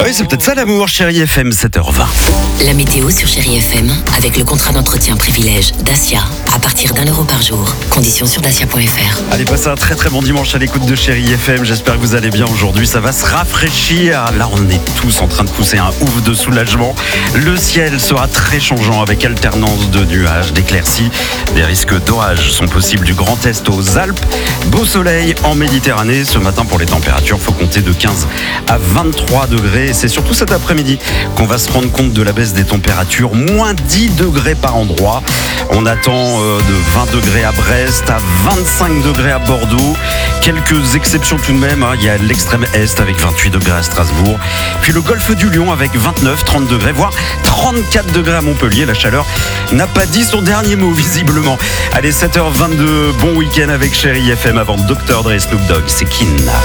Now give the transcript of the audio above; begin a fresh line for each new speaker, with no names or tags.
Oui, c'est peut-être ça l'amour, Chérie FM, 7h20.
La météo sur Chérie FM avec le contrat d'entretien privilège Dacia à partir d'€1 par jour. Conditions sur dacia.fr.
Allez, passez un très très bon dimanche à l'écoute de Chérie FM. J'espère que vous allez bien aujourd'hui. Ça va se rafraîchir. Là, on est tous en train de pousser un ouf de soulagement. Le ciel sera très changeant avec alternance de nuages, d'éclaircies. Des risques d'orage sont possibles du Grand Est aux Alpes. Beau soleil en Méditerranée. Ce matin, pour les températures, il faut compter de 15 à 23 degrés. Et c'est surtout cet après-midi qu'on va se rendre compte de la baisse des températures. Moins 10 degrés par endroit. On attend de 20 degrés à Brest, à 25 degrés à Bordeaux. Quelques exceptions tout de même. Il y a l'extrême Est avec 28 degrés à Strasbourg. Puis le golfe du Lion avec 29, 30 degrés, voire 34 degrés à Montpellier. La chaleur n'a pas dit son dernier mot, visiblement. Allez, 7h22, bon week-end avec Chérie FM avant Dr. Dre, Snoop Dogg, c'est Kin.